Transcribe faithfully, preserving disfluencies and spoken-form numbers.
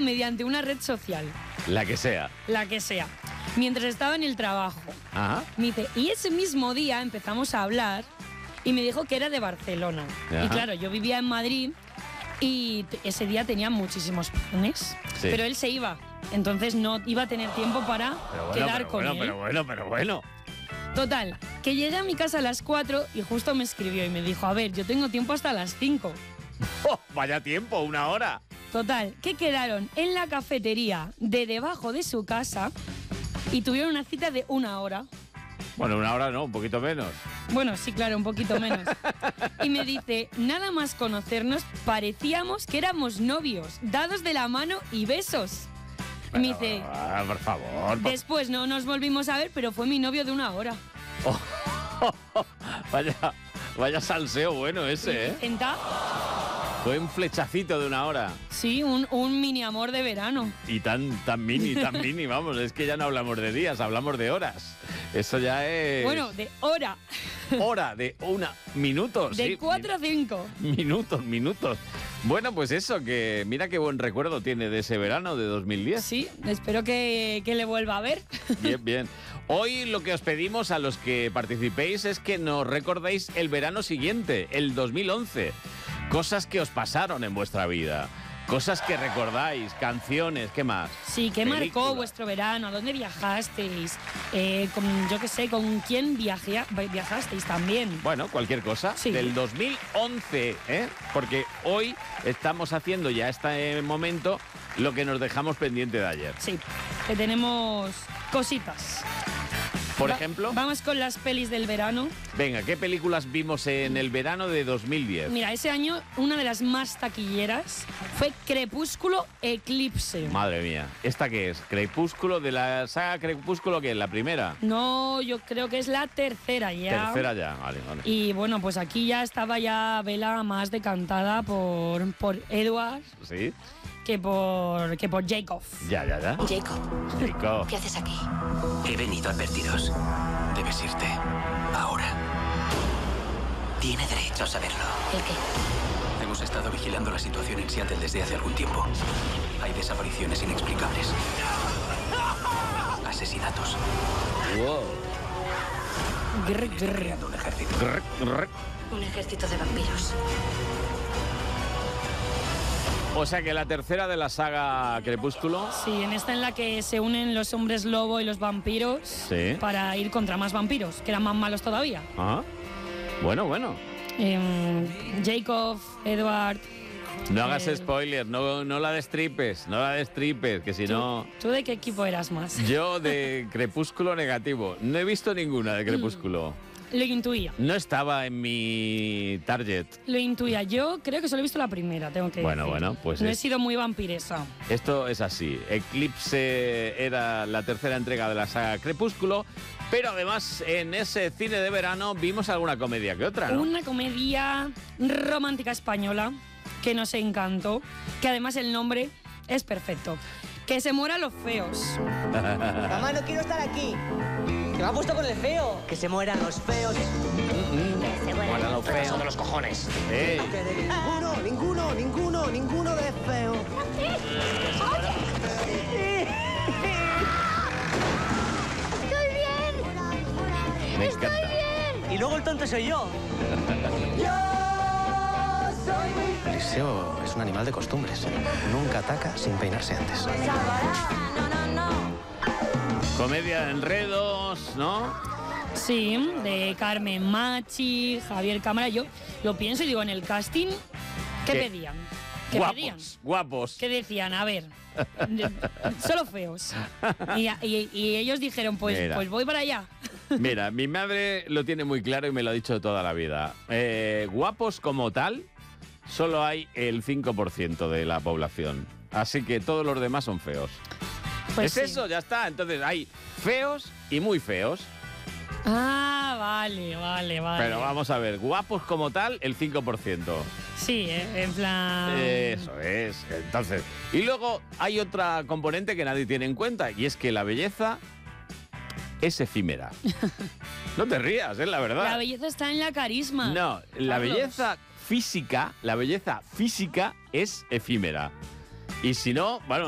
mediante una red social. La que sea. La que sea. Mientras estaba en el trabajo. Ajá. Me dice, y ese mismo día empezamos a hablar y me dijo que era de Barcelona. Ajá. Y claro, yo vivía en Madrid y t- ese día tenía muchísimos planes. Sí. Pero él se iba. Entonces no iba a tener tiempo para Pero bueno, quedar pero con bueno, él. pero bueno, pero bueno. Total, que llegué a mi casa a las cuatro y justo me escribió y me dijo, a ver, yo tengo tiempo hasta las cinco. Oh, vaya tiempo, una hora. Total, que quedaron en la cafetería de debajo de su casa y tuvieron una cita de una hora. Bueno, una hora no, un poquito menos. Bueno, sí, claro, un poquito menos. Y me dice, nada más conocernos, parecíamos que éramos novios, dados de la mano y besos. Y me dice, Ah, por favor. por- después no nos volvimos a ver, pero fue mi novio de una hora. Vaya, vaya salseo bueno ese, ¿eh? ¿Enta? Fue un flechacito de una hora. Sí, un, un mini amor de verano. Y tan, tan mini, tan mini, vamos, es que ya no hablamos de días, hablamos de horas. Eso ya es... Bueno, de hora. Hora, de una, minutos. De sí, cuatro a cinco. mi- Minutos, minutos. Bueno, pues eso, que mira qué buen recuerdo tiene de ese verano de dos mil diez. Sí, espero que, que le vuelva a ver. Bien, bien. Hoy lo que os pedimos a los que participéis es que nos recordéis el verano siguiente, el dos mil once. Cosas que os pasaron en vuestra vida. Cosas que recordáis, canciones, ¿qué más? Sí, ¿qué Película. marcó vuestro verano? ¿A dónde viajasteis? Eh, con, yo qué sé, ¿con quién viajea- viajasteis también? Bueno, cualquier cosa. Sí. Del dos mil once, ¿eh? Porque hoy estamos haciendo ya este momento lo que nos dejamos pendiente de ayer. Sí, que tenemos cositas. Por Va- ejemplo, Vamos con las pelis del verano. venga, ¿qué películas vimos en el verano de dos mil diez? Mira, ese año una de las más taquilleras fue Crepúsculo Eclipse. Madre mía, ¿esta qué es? ¿Crepúsculo de la saga Crepúsculo qué es? ¿La primera? No, yo creo que es la tercera ya. Tercera ya, vale, vale. Y bueno, pues aquí ya estaba ya Bella más decantada por, por Edward ¿Sí? que por, que por Jacob. Ya, ya, ya. Jacob, Chico. ¿qué haces aquí? He venido a advertiros. Debes irte. Ahora. Tiene derecho a saberlo. ¿El qué? Hemos estado vigilando la situación en Seattle desde hace algún tiempo. Hay desapariciones inexplicables. Asesinatos. Wow. Grr, Está grr. creando un ejército. Grr, grr. Un ejército de vampiros. O sea que la tercera de la saga Crepúsculo. Sí, en esta en la que se unen los hombres lobo y los vampiros Sí. para ir contra más vampiros, que eran más malos todavía. Ajá. Bueno, bueno. Em, Jacob, Edward. No hagas Eh, spoilers, no, no la destripes, no la destripes, que si ¿Tú, no... ¿Tú de qué equipo eras más? Yo de Crepúsculo negativo. No he visto ninguna de Crepúsculo. Lo intuía. No estaba en mi target. Lo intuía. Yo creo que solo he visto la primera, tengo que Bueno, decir. bueno, pues No he es- sido muy vampiresa. Esto es así. Eclipse era la tercera entrega de la saga Crepúsculo, pero además en ese cine de verano vimos alguna comedia que otra, ¿no? Una comedia romántica española que nos encantó, que además el nombre es perfecto. Que se mueran los feos. Mamá, no quiero estar aquí. Que me ha puesto con el feo. Que se mueran los feos. Bueno, lo feo. de los cojones. Ey, Que de ninguno, ninguno, ninguno, ninguno de feo. me encanta. Y luego el tonto soy yo. Eliseo es un animal de costumbres. Nunca ataca sin peinarse antes. Comedia de enredos, ¿no? Sí, de Carmen Machi, Javier Cámara. Yo lo pienso y digo, en el casting, ¿qué, ¿Qué? pedían? ¿Qué guapos, pedían? guapos. ¿Qué decían? A ver, de- solo feos. Y, y- y ellos dijeron, pues, Mira. pues voy para allá. Mira, mi madre lo tiene muy claro y me lo ha dicho toda la vida. Eh, guapos como tal, solo hay el cinco por ciento de la población. Así que todos los demás son feos. Pues es sí. eso, ya está. Entonces hay feos y muy feos. Ah, vale, vale, vale. Pero vamos a ver, guapos como tal, el cinco por ciento. Sí, eh, en plan... Eso es. Entonces, y luego hay otra componente que nadie tiene en cuenta y es que la belleza es efímera. No te rías, es la verdad. La belleza está en la carisma. No, la Carlos. belleza física, la belleza física es efímera. Y si no, bueno,